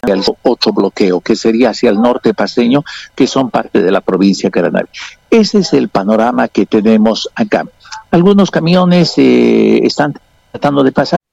otro bloqueo, que sería hacia el norte paceño, que son parte de la provincia de Caranare. Ese es el panorama que tenemos acá. Algunos camiones están tratando de pasar.